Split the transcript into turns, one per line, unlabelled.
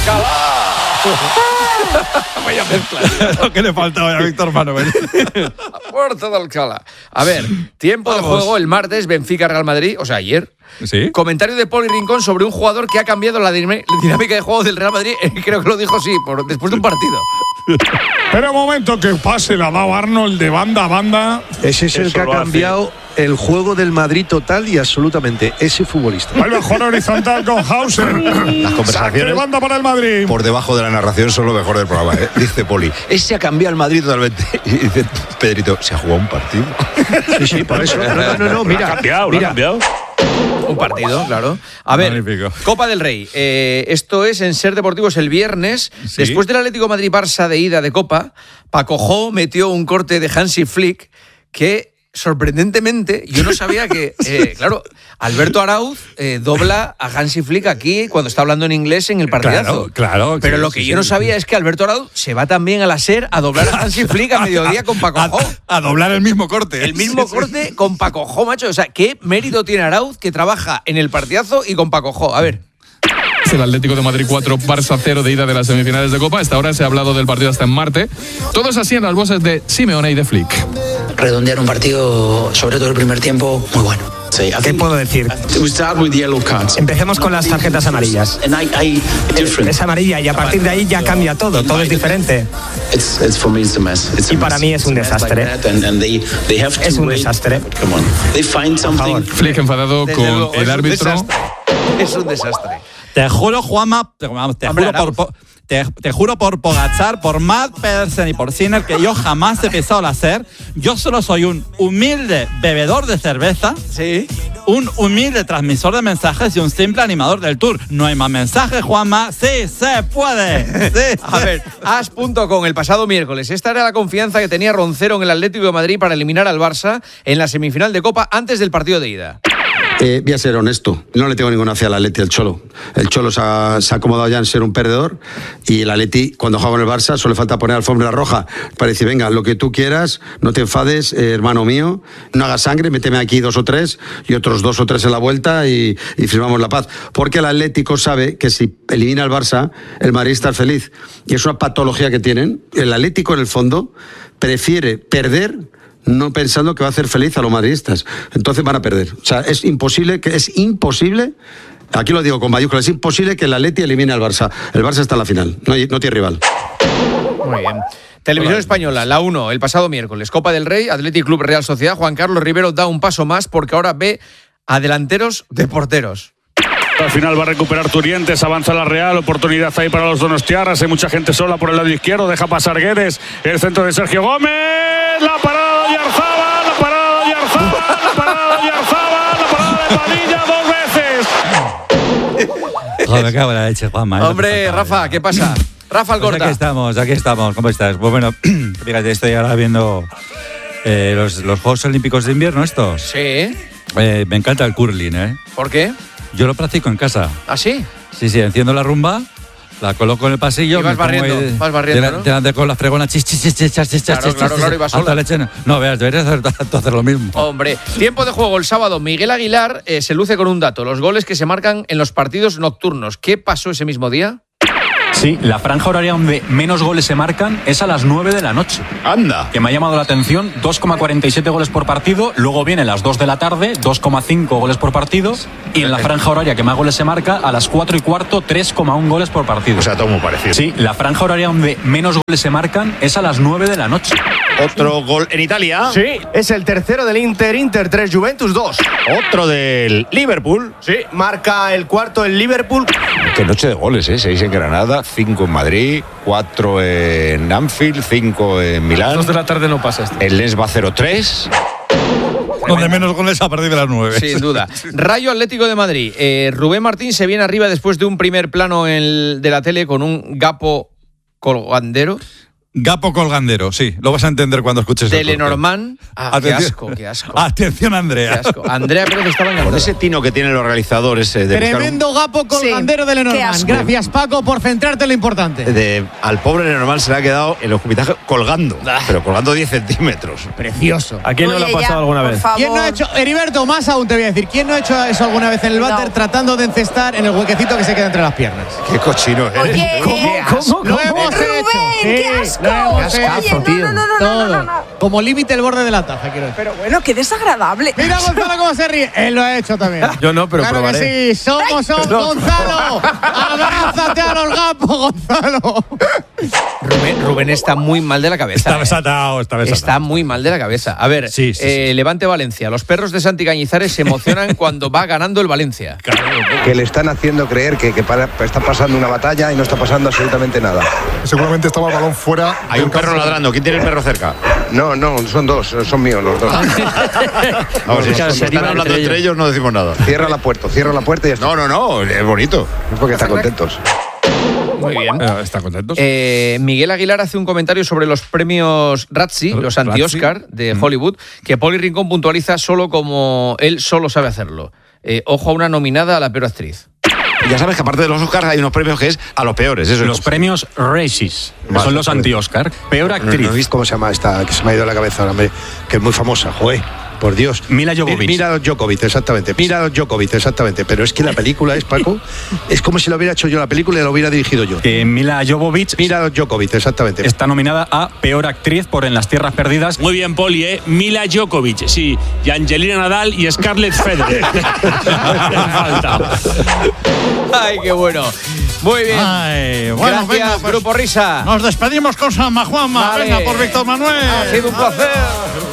Alcalá.
Vaya mezcla. Lo que le faltaba a Víctor Manuel.
La puerta de Alcalá. A ver, tiempo de juego el martes, Benfica-Real Madrid, o sea, ayer.
¿Sí?
Comentario de Poli Rincón sobre un jugador que ha cambiado la dinámica de juego del Real Madrid. Creo que lo dijo, sí, después de un partido.
Pero un momento, que pase, la ha dado Arnold de banda a banda.
Ese es el que ha cambiado el juego del Madrid total y absolutamente, ese futbolista.
Vuelve a jugar horizontal con Hauser.
Las conversaciones
de banda para el Madrid.
Por debajo de la narración son lo mejor del programa, ¿eh? Dice Poli, ese ha cambiado el Madrid totalmente. Y dice Pedrito, ¿se ha jugado un partido?
Sí, por eso. No, mira.
¿Lo ha cambiado?
Un partido, claro. A ver,
Magnífico.
Copa del Rey. Esto es en Ser Deportivos el viernes.
¿Sí?
Después del Atlético Madrid-Barça de ida de Copa, Paco Jo metió un corte de Hansi Flick que, sorprendentemente, yo no sabía que, claro, Alberto Arauz dobla a Hansi Flick aquí cuando está hablando en inglés en el partidazo.
Claro.
Pero lo que yo no sabía es que Alberto Arauz se va también a la SER a doblar a Hansi Flick a mediodía con Paco Jo.
A doblar el mismo corte.
El mismo corte con Paco Jo, macho. O sea, ¿qué mérito tiene Arauz que trabaja en el partidazo y con Paco Jo? A ver.
El Atlético de Madrid 4, Barça 0 de ida de las semifinales de Copa. Hasta ahora se ha hablado del partido hasta en Marte. Todos así en las voces de Simeone y de Flick.
Redondear un partido, sobre todo el primer tiempo, muy bueno.
¿Qué puedo decir? Empecemos con las tarjetas amarillas. Es amarilla y a partir de ahí ya cambia todo es diferente. Y para mí es un desastre. Es un desastre. Por favor.
Flick enfadado con el árbitro.
Es un desastre.
Te juro, Juanma, te juro por Pogačar, por Matt Pedersen y por Sinner que yo jamás he pisado la SER. Yo solo soy un humilde bebedor de cerveza,
Sí.
un humilde transmisor de mensajes y un simple animador del tour. No hay más mensajes, Juanma. ¡Sí se puede! Sí.
A ver, as.com el pasado miércoles. Esta era la confianza que tenía Roncero en el Atlético de Madrid para eliminar al Barça en la semifinal de Copa antes del partido de ida.
Voy a ser honesto, no le tengo ninguna fe al Atleti al Cholo. El Cholo se ha acomodado ya en ser un perdedor y el Atleti, cuando juega con el Barça, solo le falta poner alfombra roja para decir, venga, lo que tú quieras, no te enfades, hermano mío, no hagas sangre, méteme aquí 2 o 3 y otros 2 o 3 en la vuelta y firmamos la paz. Porque el Atlético sabe que si elimina al Barça, el Madrid está feliz. Y es una patología que tienen. El Atlético, en el fondo, prefiere perder no pensando que va a hacer feliz a los madridistas. Entonces van a perder. O sea, es imposible, aquí lo digo con mayúsculas, es imposible que el Atleti elimine al Barça. El Barça está en la final, no tiene rival.
Muy bien. Televisión Española, la 1, el pasado miércoles. Copa del Rey, Athletic Club Real Sociedad. Juan Carlos Rivero da un paso más porque ahora ve a delanteros de porteros.
Al final va a recuperar Turientes, avanza la Real, oportunidad ahí para los donostiarras, hay mucha gente sola por el lado izquierdo, deja pasar Guedes, el centro de Sergio Gómez, la parada de Oyarzabal, la parada de Oyarzabal, la parada de Oyarzabal, la parada de Padilla 2 veces.
Joder, me cago en la leche, Juanma.
Hombre, Rafa, ¿qué pasa? Rafa Alcorta.
Pues aquí estamos, ¿cómo estás? Pues bueno, fíjate, estoy ahora viendo los Juegos Olímpicos de Invierno estos.
Sí.
Me encanta el curling, ¿eh?
¿Por qué?
Yo lo practico en casa.
¿Ah, sí?
Sí, enciendo la rumba, la coloco en el pasillo.
Y vas barriendo, ¿no?
Delante con la fregona,
Claro, y vas sola.
No, veas, deberías hacer lo mismo.
Hombre, tiempo de juego el sábado. Miguel Aguilar se luce con un dato. Los goles que se marcan en los partidos nocturnos. ¿Qué pasó ese mismo día?
Sí, la franja horaria donde menos goles se marcan es a las 9 de la noche.
¡Anda!
Que me ha llamado la atención, 2,47 goles por partido, luego vienen las 2 de la tarde, 2,5 goles por partido, y en la franja horaria que más goles se marca, a las 4 y cuarto, 3,1 goles por partido.
O sea, todo muy parecido.
Sí, la franja horaria donde menos goles se marcan es a las 9 de la noche.
Otro gol en Italia.
Sí, es el tercero del Inter 3, Juventus 2.
Otro del Liverpool.
Sí, marca el cuarto el Liverpool.
Qué noche de goles, 6 en Granada, 5 en Madrid, 4 en Anfield, 5 en Milán.
2 de la tarde no pasa esto.
El Lens va 0-3.
Donde menos goles a partir de las 9.
Sin duda. Rayo Atlético de Madrid. Rubén Martín se viene arriba después de un primer plano de la tele con un gapo colgandero.
Gapo colgandero, sí. Lo vas a entender cuando escuches
De
el corte.
Lenormand. Qué asco, qué asco.
Atención, Andrea.
Qué asco. Andrea Pérez estaba encantada.
Con ese tino que tienen los realizadores de
Tremendo gapo colgandero de Lenormand. Gracias, Paco, por centrarte en lo importante.
Al pobre Lenormand se le ha quedado el escupitaje colgando, pero colgando 10 centímetros.
Precioso.
¿A quién no le ha pasado alguna vez?
¿Quién no ha hecho, Heriberto, más aún te voy a decir, ¿quién no ha hecho eso alguna vez en el váter tratando de encestar en el huequecito que se queda entre las piernas?
Qué cochino eres.
Oye,
¿Cómo? Lo hemos hecho.
¡Qué asco!
Lo hemos
Oye,
hecho. Todo. Como límite el borde de la taza, quiero decir.
Pero bueno, qué desagradable.
Mira a Gonzalo cómo se ríe. Él lo ha hecho también.
Yo no, pero
claro
probaré.
que sí. Somos Gonzalo. Abrázate a los gapos, Gonzalo.
Rubén está muy mal de la cabeza.
Está desatado, está desatado.
Está muy mal de la cabeza. A ver,
Sí.
Levante Valencia. Los perros de Santi Cañizares se emocionan cuando va ganando el Valencia.
Que le están haciendo creer que está pasando una batalla y no está pasando absolutamente nada.
Seguramente estaba el balón fuera.
Hay un perro ladrando. ¿Quién tiene el perro cerca?
No, son dos, son míos los dos.
Vamos, si están hablando entre ellos no decimos nada.
Cierra la puerta y ya está.
No, es bonito.
Es porque están contentos.
Muy bien.
¿Están contentos?
Miguel Aguilar hace un comentario sobre los premios Razzie, los anti-Oscar de Hollywood, que Poli Rincón puntualiza solo como él solo sabe hacerlo. Ojo a una nominada a la peor actriz.
Ya sabes que aparte de los Oscars hay unos premios que es a los peores. Eso
Los premios Razzies, que son los anti-Oscar. Peor actriz.
¿No viste cómo se llama esta que se me ha ido a la cabeza ahora, hombre? Que es muy famosa, joder. Por Dios.
Mila Jovovich.
Mira Djokovic, exactamente. Pero es que la película es, Paco, es como si lo hubiera hecho yo la película y la hubiera dirigido yo.
Mila Jovovich.
Mira Djokovic, exactamente.
Está nominada a Peor Actriz por En las Tierras Perdidas.
Muy bien, Poli, ¿eh? Mila Djokovic, sí. Y Angelina Nadal y Scarlett Federer. Falta.
¡Ay, qué bueno! Muy bien.
Ay, bueno,
Gracias,
venga, pues,
Grupo Risa.
Nos despedimos con San Juanma.
Vale.
Venga, por Víctor Manuel.
Ha sido un placer.